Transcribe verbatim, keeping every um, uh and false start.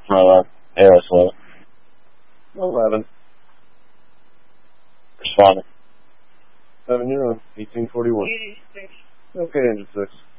Uh, Aris eleven. eleven. Responding. seven, you're on. eighteen forty-one. eighty-six. Okay, engine six.